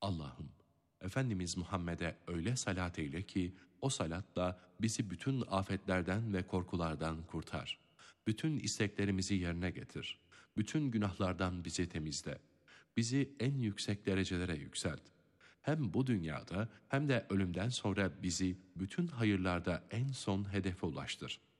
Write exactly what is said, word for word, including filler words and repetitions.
Allah'ım, Efendimiz Muhammed'e öyle salat eyle ki, o salatla bizi bütün afetlerden ve korkulardan kurtar. Bütün isteklerimizi yerine getir. Bütün günahlardan bizi temizle. Bizi en yüksek derecelere yükselt. Hem bu dünyada hem de ölümden sonra bizi bütün hayırlarda en son hedefe ulaştır.